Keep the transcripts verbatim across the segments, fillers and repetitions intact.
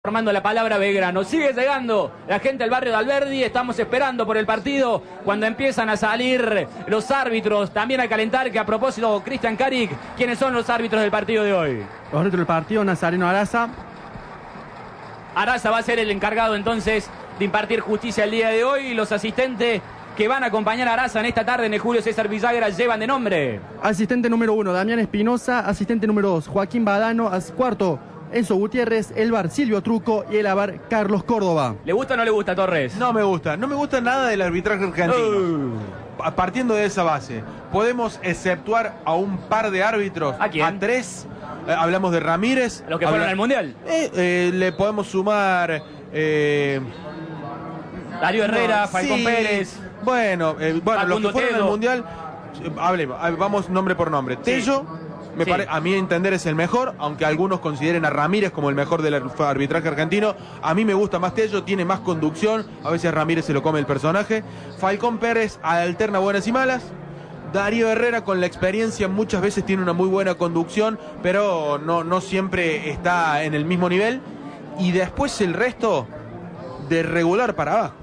Formando la palabra Belgrano. Sigue llegando la gente del barrio de Alberdi. Estamos esperando por el partido cuando empiezan a salir los árbitros también a calentar. Que a propósito, Cristian Caric, ¿quiénes son los árbitros del partido de hoy? Los árbitros del partido, Nazareno Araza. Araza va a ser el encargado entonces de impartir justicia el día de hoy. Y los asistentes que van a acompañar a Araza en esta tarde en el Julio César Villagra llevan de nombre: asistente número uno, Damián Espinosa. Asistente número dos, Joaquín Badano. As cuarto, Enzo Gutiérrez. El bar Silvio Truco y el avar Carlos Córdoba. ¿Le gusta o no le gusta, Torres? No me gusta, no me gusta nada del arbitraje argentino. Uh. Partiendo de esa base, ¿podemos exceptuar a un par de árbitros? ¿A quién? A tres. Eh, hablamos de Ramírez. ¿A los que fueron al Mundial? Eh, eh, le podemos sumar... Eh, Darío Herrera, no, Falcón sí. Pérez. Bueno, eh, bueno los que fueron al Mundial, eh, hablemos, vamos nombre por nombre. Sí. Tello, me sí. pare, a mi entender es el mejor, aunque algunos consideren a Ramírez como el mejor del arbitraje argentino. A mí me gusta más Tello, tiene más conducción, a veces Ramírez se lo come el personaje. Falcón Pérez alterna buenas y malas. Darío Herrera, con la experiencia, muchas veces tiene una muy buena conducción, pero no, no siempre está en el mismo nivel. Y después el resto, de regular para abajo.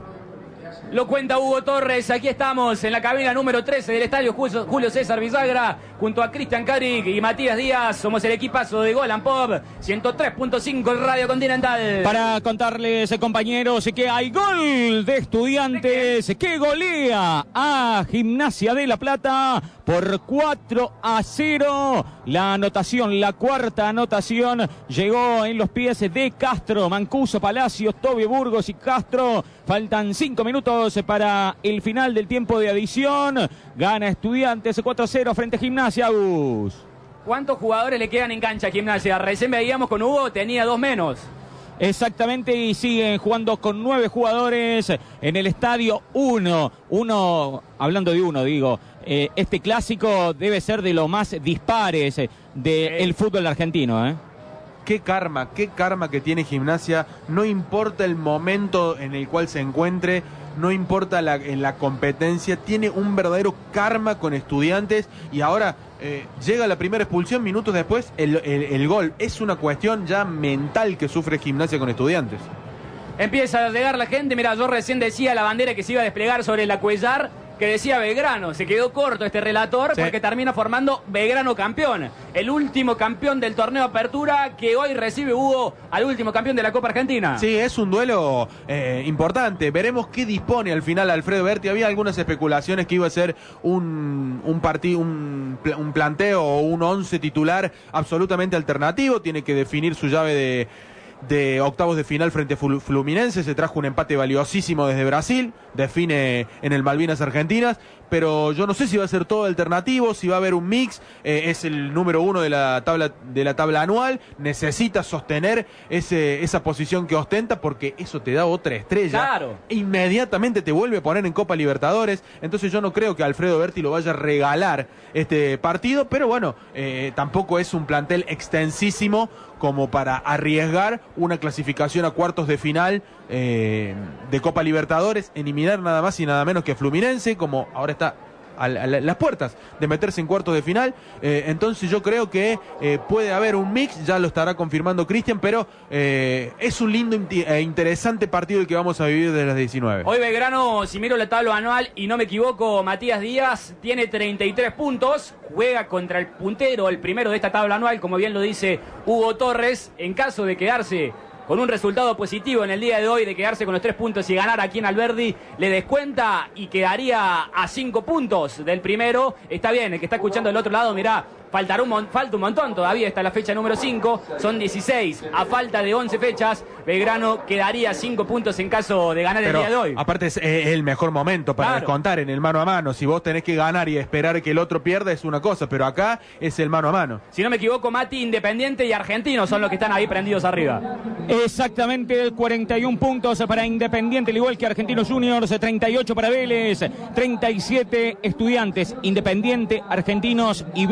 Lo cuenta Hugo Torres. Aquí estamos en la cabina número trece del estadio Julio César Villagra, junto a Cristian Caric y Matías Díaz. Somos el equipazo de Gol and Pop ciento tres punto cinco en Radio Continental. Para contarles, compañeros, que hay gol de Estudiantes que golea a Gimnasia de La Plata por cuatro a cero. La anotación, la cuarta anotación, llegó en los pies de Castro, Mancuso, Palacios, Tobio Burgos y Castro. Faltan cinco minutos para el final del tiempo de adición. Gana Estudiantes cuatro a cero frente a Gimnasia, Agus. ¿Cuántos jugadores le quedan en cancha a Gimnasia? Recién veíamos con Hugo, tenía dos menos. Exactamente, y siguen jugando con nueve jugadores en el estadio. Uno, uno, hablando de uno, digo, eh, este clásico debe ser de los más dispares del fútbol argentino, ¿eh? Qué karma, qué karma que tiene Gimnasia. No importa el momento en el cual se encuentre, no importa la, en la competencia, tiene un verdadero karma con Estudiantes. Y ahora eh, llega la primera expulsión, minutos después el, el, el gol. Es una cuestión ya mental que sufre Gimnasia con Estudiantes. Empieza a llegar la gente. Mira, yo recién decía la bandera que se iba a desplegar sobre la Cuellar, que decía Belgrano. Se quedó corto este relator, sí, porque termina formando Belgrano campeón. El último campeón del torneo Apertura, que hoy recibe Hugo al último campeón de la Copa Argentina. Sí, es un duelo eh, importante. Veremos qué dispone al final Alfredo Berti. Había algunas especulaciones que iba a ser un, un partido, un, un planteo o un once titular absolutamente alternativo. Tiene que definir su llave de... de octavos de final frente a Fluminense. Se trajo un empate valiosísimo desde Brasil, define en el Malvinas Argentinas, pero yo no sé si va a ser todo alternativo, si va a haber un mix. Eh, es el número uno de la tabla de la tabla anual, necesita sostener ese, esa posición que ostenta, porque eso te da otra estrella. Claro. E inmediatamente te vuelve a poner en Copa Libertadores. Entonces yo no creo que Alfredo Berti lo vaya a regalar este partido, pero bueno, eh, tampoco es un plantel extensísimo como para arriesgar una clasificación a cuartos de final eh, de Copa Libertadores, eliminar nada más y nada menos que Fluminense, como ahora está a, a, a las puertas de meterse en cuartos de final. Eh, entonces yo creo que eh, puede haber un mix, ya lo estará confirmando Cristian, pero eh, es un lindo e interesante partido el que vamos a vivir desde las diecinueve. Hoy Belgrano, si miro la tabla anual y no me equivoco, Matías Díaz tiene treinta y tres puntos, juega contra el puntero, el primero de esta tabla anual, como bien lo dice Hugo Torres. En caso de quedarse con un resultado positivo en el día de hoy, de quedarse con los tres puntos y ganar aquí en Alberdi, le descuenta y quedaría a cinco puntos del primero. Está bien, el que está escuchando del otro lado, mirá, faltará un, falta un montón todavía, está la fecha número cinco, son dieciséis, a falta de once fechas, Belgrano quedaría cinco puntos en caso de ganar. Pero el día de hoy. Aparte es, es el mejor momento para claro. descontar en el mano a mano. Si vos tenés que ganar y esperar que el otro pierda es una cosa, pero acá es el mano a mano. Si no me equivoco, Mati, Independiente y Argentino son los que están ahí prendidos arriba. Exactamente, cuarenta y un puntos para Independiente, al igual que Argentinos Juniors, treinta y ocho para Vélez, treinta y siete Estudiantes, Independiente, Argentinos y Vélez.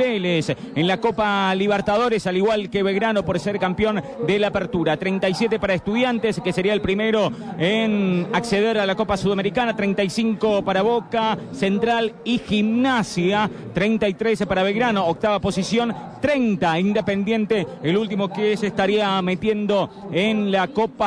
Estudiantes en la Copa Libertadores, al igual que Belgrano por ser campeón de la Apertura. treinta y siete para Estudiantes, que sería el primero en acceder a la Copa Sudamericana. treinta y cinco para Boca, Central y Gimnasia. treinta y tres para Belgrano, octava posición. treinta Independiente, el último que se estaría metiendo en la Copa